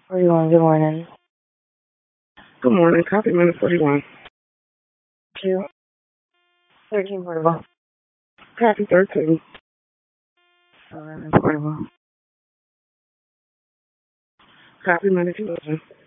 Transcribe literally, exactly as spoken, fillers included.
forty-one, good morning. Good morning. Copy minute forty-one. Two, thirteen portable. Copy thirteen. eleven portable. Copy minute eleven.